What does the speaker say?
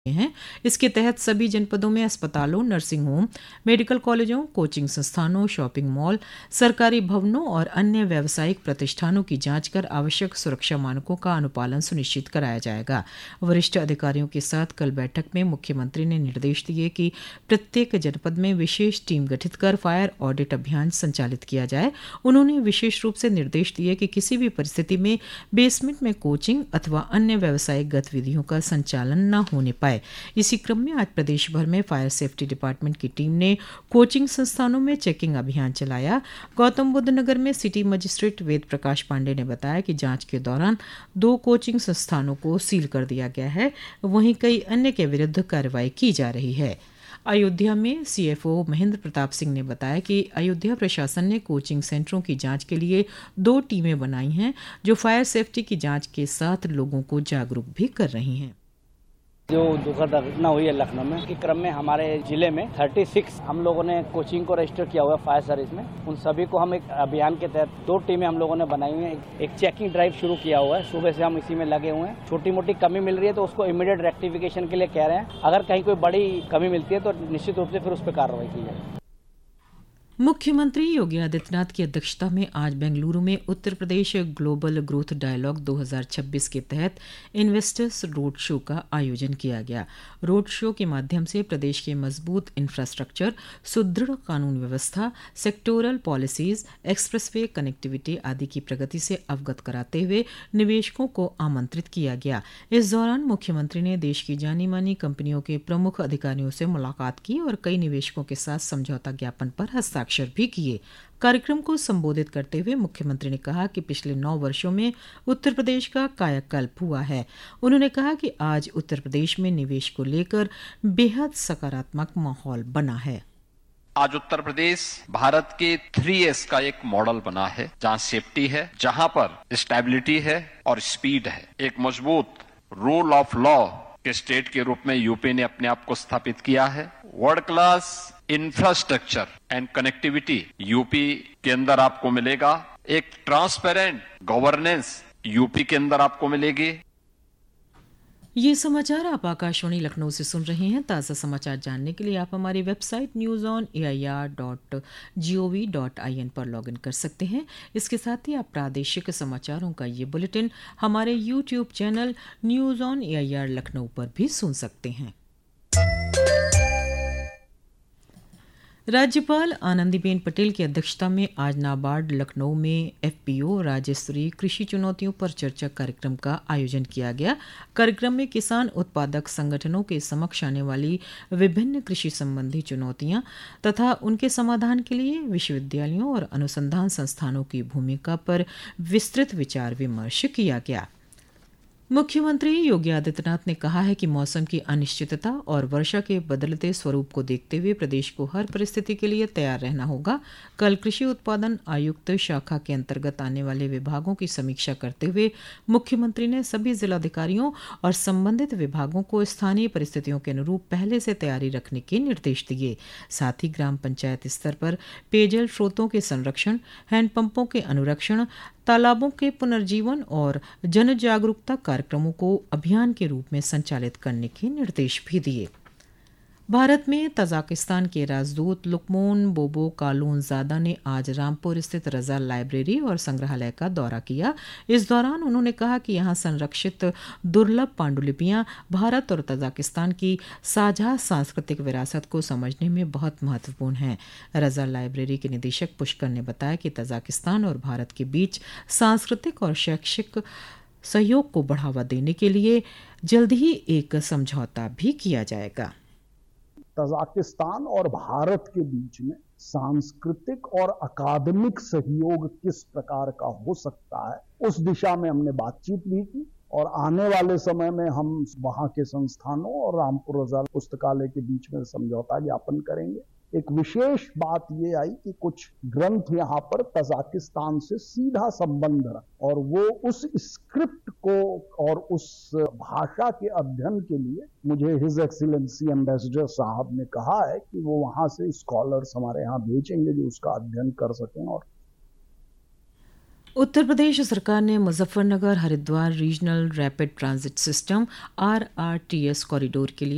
हैं। इसके तहत सभी जनपदों में अस्पतालों, नर्सिंग होम, मेडिकल कॉलेजों, कोचिंग संस्थानों, शॉपिंग मॉल, सरकारी भवनों और अन्य व्यावसायिक प्रतिष्ठानों की जांच कर आवश्यक सुरक्षा मानकों का अनुपालन सुनिश्चित कराया जाएगा। वरिष्ठ अधिकारियों के साथ कल बैठक में मुख्यमंत्री ने निर्देश दिए कि प्रत्येक जनपद में विशेष टीम गठित कर फायर ऑडिट अभियान संचालित किया जाए। उन्होंने विशेष रूप से निर्देश दिए कि किसी भी परिस्थिति में बेसमेंट में कोचिंग अथवा अन्य व्यावसायिक गतिविधियों का संचालन न होने पाए। इसी क्रम में आज प्रदेश भर में फायर सेफ्टी डिपार्टमेंट की टीम ने कोचिंग संस्थानों में चेकिंग अभियान चलाया। गौतम बुद्ध नगर में सिटी मजिस्ट्रेट वेद प्रकाश पांडे ने बताया कि जांच के दौरान 2 कोचिंग संस्थानों को सील कर दिया गया है, वहीं कई अन्य के विरुद्ध कार्रवाई की जा रही है। अयोध्या में सीएफओ महेंद्र प्रताप सिंह ने बताया कि अयोध्या प्रशासन ने कोचिंग सेंटरों की जांच के लिए 2 टीमें बनाई हैं, जो फायर सेफ्टी की जांच के साथ लोगों को जागरूक भी कर रही हैं। जो दुखद घटना हुई है लखनऊ में के क्रम में हमारे जिले में 36 हम लोगों ने कोचिंग को रजिस्टर किया हुआ है फायर सर्विस में। उन सभी को हम एक अभियान के तहत 2 टीमें हम लोगों ने बनाई हुई हैं। एक चेकिंग ड्राइव शुरू किया हुआ है, सुबह से हम इसी में लगे हुए हैं। छोटी मोटी कमी मिल रही है तो उसको इमीडिएट रेक्टिफिकेशन के लिए कह रहे हैं। अगर कहीं कोई बड़ी कमी मिलती है तो निश्चित रूप से फिर उस पर कार्रवाई की जाएगी। मुख्यमंत्री योगी आदित्यनाथ की अध्यक्षता में आज बेंगलुरु में Uttar Pradesh global growth dialogue 2026 के तहत इन्वेस्टर्स रोड शो का आयोजन किया गया। रोड शो के माध्यम से प्रदेश के मजबूत इंफ्रास्ट्रक्चर, सुदृढ़ कानून व्यवस्था, सेक्टोरल पॉलिसीज, एक्सप्रेसवे कनेक्टिविटी आदि की प्रगति से अवगत कराते हुए निवेशकों को आमंत्रित किया गया। इस दौरान मुख्यमंत्री ने देश की जानी मानी कंपनियों के प्रमुख अधिकारियों से मुलाकात की और कई निवेशकों के साथ समझौता ज्ञापन पर हस्ताक्षर भी किए। कार्यक्रम को संबोधित करते हुए मुख्यमंत्री ने कहा कि पिछले 9 वर्षों में उत्तर प्रदेश का कायाकल्प हुआ है। उन्होंने कहा कि आज उत्तर प्रदेश में निवेश को लेकर बेहद सकारात्मक माहौल बना है। आज उत्तर प्रदेश भारत के 3S का एक मॉडल बना है, जहां सेफ्टी है, जहां पर स्टेबिलिटी है और स्पीड है। एक मजबूत रूल ऑफ लॉ के स्टेट के रूप में यूपी ने अपने आप को स्थापित किया है। World class infrastructure and connectivity UP के अंदर आपको मिलेगा। एक ट्रांसपेरेंट गवर्नेंस यूपी के अंदर आपको मिलेगी। ये समाचार आप आकाशवाणी लखनऊ से सुन रहे हैं। ताज़ा समाचार जानने के लिए आप हमारी वेबसाइट newsonair.gov.in पर लॉगिन कर सकते हैं। इसके साथ ही आप प्रादेशिक समाचारों का ये बुलेटिन हमारे YouTube channel news on AIR Lucknow पर भी सुन सकते हैं। राज्यपाल आनंदीबेन पटेल की अध्यक्षता में आज नाबार्ड लखनऊ में एफपीओ राज्य स्तरीय कृषि चुनौतियों पर चर्चा कार्यक्रम का आयोजन किया गया। कार्यक्रम में किसान उत्पादक संगठनों के समक्ष आने वाली विभिन्न कृषि संबंधी चुनौतियां तथा उनके समाधान के लिए विश्वविद्यालयों और अनुसंधान संस्थानों की भूमिका पर विस्तृत विचार विमर्श किया गया। मुख्यमंत्री योगी आदित्यनाथ ने कहा है कि मौसम की अनिश्चितता और वर्षा के बदलते स्वरूप को देखते हुए प्रदेश को हर परिस्थिति के लिए तैयार रहना होगा। कल कृषि उत्पादन आयुक्त शाखा के अंतर्गत आने वाले विभागों की समीक्षा करते हुए मुख्यमंत्री ने सभी जिलाधिकारियों और संबंधित विभागों को स्थानीय परिस्थितियों के अनुरूप पहले से तैयारी रखने के निर्देश दिए। साथ ही ग्राम पंचायत स्तर पर पेयजल स्रोतों के संरक्षण, हैंडपंपों के अनुरक्षण, तालाबों के पुनर्जीवन और जन जागरूकता कार्यक्रमों को अभियान के रूप में संचालित करने के निर्देश भी दिए। भारत में तजाकिस्तान के राजदूत लुकमोन बोबो कालूनजादा ने आज रामपुर स्थित रजा लाइब्रेरी और संग्रहालय का दौरा किया। इस दौरान उन्होंने कहा कि यहाँ संरक्षित दुर्लभ पांडुलिपियां भारत और तजाकिस्तान की साझा सांस्कृतिक विरासत को समझने में बहुत महत्वपूर्ण हैं। रजा लाइब्रेरी के निदेशक पुष्कर ने बताया कि तजाकिस्तान और भारत के बीच सांस्कृतिक और शैक्षिक सहयोग को बढ़ावा देने के लिए जल्द ही एक समझौता भी किया जाएगा। तजाकिस्तान और भारत के बीच में सांस्कृतिक और अकादमिक सहयोग किस प्रकार का हो सकता है, उस दिशा में हमने बातचीत भी की और आने वाले समय में हम वहां के संस्थानों और रामपुर रजा पुस्तकालय के बीच में समझौता ज्ञापन करेंगे। एक विशेष बात ये आई कि कुछ ग्रंथ यहाँ पर तजाकिस्तान से सीधा संबंध रहा और वो उस स्क्रिप्ट को और उस भाषा के अध्ययन के लिए मुझे हिज एक्सीलेंसी एम्बेसडर साहब ने कहा है कि वो वहां से स्कॉलर्स हमारे यहाँ भेजेंगे जो उसका अध्ययन कर सकें। और उत्तर प्रदेश सरकार ने Muzaffarnagar Haridwar regional rapid transit system RRTS corridor के लिए